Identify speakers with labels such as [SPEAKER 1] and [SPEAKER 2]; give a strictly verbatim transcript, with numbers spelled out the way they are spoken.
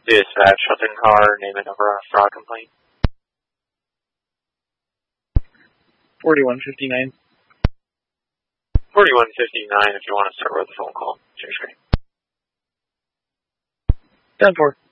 [SPEAKER 1] Dispatch, Hudson Car, name and number on a fraud complaint.
[SPEAKER 2] forty-one fifty-nine.
[SPEAKER 1] forty-one fifty-nine if you want to start with a phone call. Cheers, screen.
[SPEAKER 2] ten four.